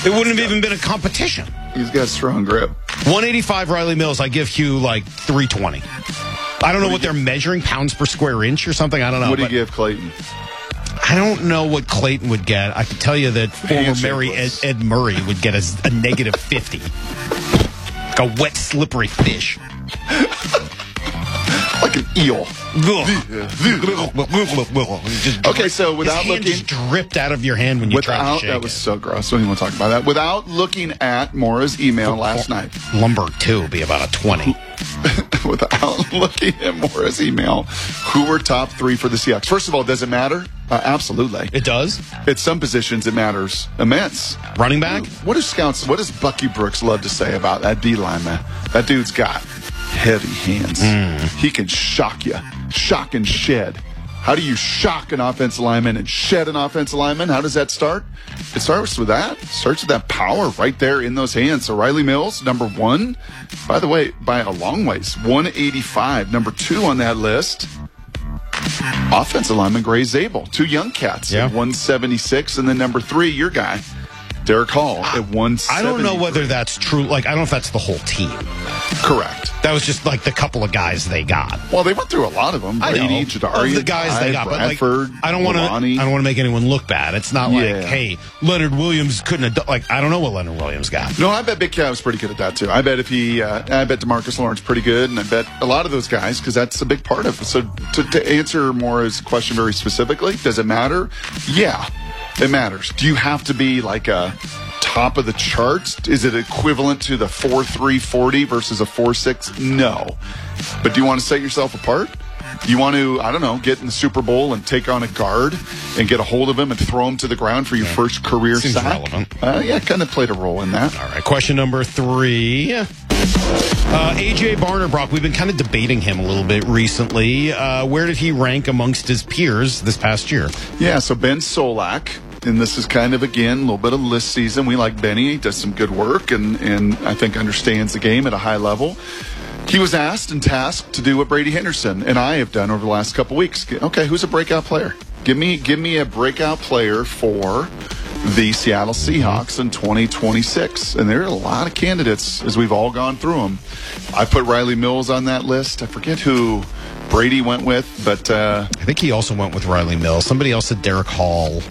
It wouldn't have even been a competition. He's got strong grip. 185 Riley Mills, I give Hugh like 320. I don't know what they're measuring, pounds per square inch or something. I don't know. What do you give Clayton? I don't know what Clayton would get. I can tell you that former Mary Ed Murray would get a negative 50. Like a wet, slippery fish. Like an eel. Okay, so without His hand looking, just dripped out of your hand when you tried to shake that was so gross. Don't even want to talk about that. Without looking at Maura's email last night. Lumberg, too, would be about a 20. Without looking at Maura's email, who were top 3 for the Seahawks? First of all, does it matter? Absolutely. It does? At some positions, it matters immense. Running back? What does Bucky Brooks love to say about that D lineman? That dude's got heavy hands. He can shock you. Shock and shed. How do you shock an offensive lineman and shed an offensive lineman? How does that start? It starts with that. It starts with that power right there in those hands. So Riley Mills, number 1. By the way, by a long ways, 185. Number 2 on that list, offensive lineman Gray Zabel. 2 young cats at 176. And then number 3, your guy, Derek Hall at 170. I don't know whether that's true. Like, I don't know if that's the whole team. Correct. That was just like the couple of guys they got. Well, they went through a lot of them. I know. Brady, Jadarian, of the guys they got, Bradford, but like, I don't want to make anyone look bad. It's not like, hey, Leonard Williams couldn't have done, like, I don't know what Leonard Williams got. No, I bet Big Cat was pretty good at that too. I bet I bet DeMarcus Lawrence pretty good, and I bet a lot of those guys, because that's a big part of it. So to answer Maura's question very specifically, does it matter? Yeah, it matters. Do you have to be like a top of the charts? Is it equivalent to the 4.3 40 versus a 4.6? No. But do you want to set yourself apart? You want to, I don't know, get in the Super Bowl and take on a guard and get a hold of him and throw him to the ground for your first career Seems sack? relevant. Yeah, kind of played a role in that. All right, question number 3. A.J. Barner, Brock, we've been kind of debating him a little bit recently. Where did he rank amongst his peers this past year? Yeah, so Ben Solak, and this is kind of, again, a little bit of list season. We like Benny. He does some good work and I think understands the game at a high level. He was asked and tasked to do what Brady Henderson and I have done over the last couple weeks. Okay, who's a breakout player? Give me a breakout player for the Seattle Seahawks in 2026. And there are a lot of candidates as we've all gone through them. I put Riley Mills on that list. I forget who Brady went with, but I think he also went with Riley Mills. Somebody else said Derek Hall.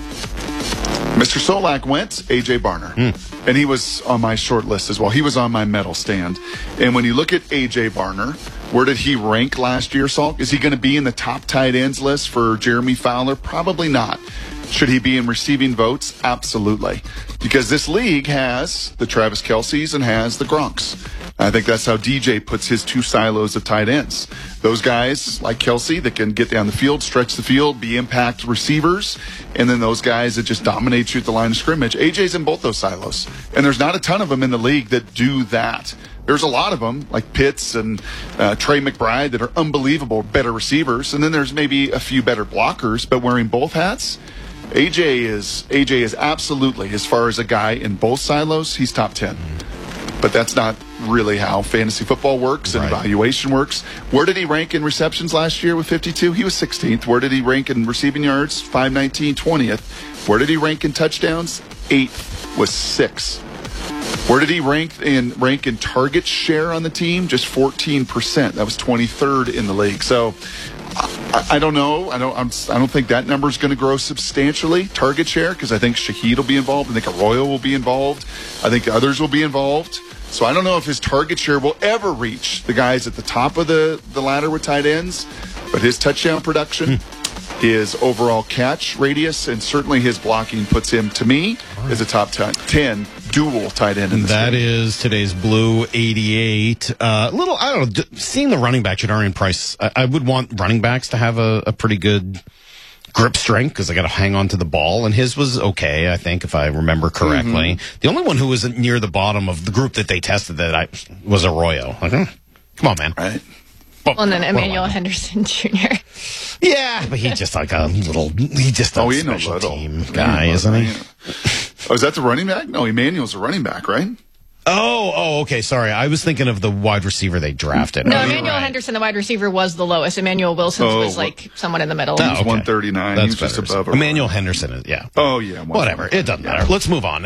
Mr. Solak went, A.J. Barner. And he was on my short list as well. He was on my medal stand. And when you look at A.J. Barner, where did he rank last year, Salk? Is he going to be in the top tight ends list for Jeremy Fowler? Probably not. Should he be in receiving votes? Absolutely. Because this league has the Travis Kelce's and has the Gronks. I think that's how DJ puts his 2 silos of tight ends. Those guys like Kelce that can get down the field, stretch the field, be impact receivers, and then those guys that just dominate you at the line of scrimmage. AJ's in both those silos. And there's not a ton of them in the league that do that. There's a lot of them, like Pitts and Trey McBride, that are unbelievable, better receivers. And then there's maybe a few better blockers, but wearing both hats, AJ is absolutely, as far as a guy in both silos, he's top 10. But that's not really how fantasy football works and evaluation works. Where did he rank in receptions last year with 52? He was 16th. Where did he rank in receiving yards? 519, 20th. Where did he rank in touchdowns? 8th, was 6th. Where did he rank in target share on the team? Just 14%. That was 23rd in the league. So I don't know. I don't think that number is going to grow substantially, target share, because I think Shaheed will be involved. I think Arroyo will be involved. I think others will be involved. So I don't know if his target share will ever reach the guys at the top of the ladder with tight ends, but his touchdown production, his overall catch radius, and certainly his blocking puts him, to me, as a top 10 dual tight end in this That game. is today's Blue 88. I don't know, seeing the running back, Jadarian Price, I would want running backs to have a pretty good grip strength because they got to hang on to the ball, and his was okay, I think, if I remember correctly. The only one who was near the bottom of the group that they tested was Arroyo. Like, come on, man. Right. Well, and then Emmanuel Henderson Jr. Yeah, but he's just like he's just a special team guy, isn't he? Oh, is that the running back? No, Emmanuel's a running back, right? Oh, okay. Sorry. I was thinking of the wide receiver they drafted. No, Emmanuel Henderson, the wide receiver, was the lowest. Emmanuel Wilson was like someone in the middle. He was 139. That's He was just above. Emmanuel Henderson, yeah. Oh, yeah. Whatever. It doesn't matter. Let's move on.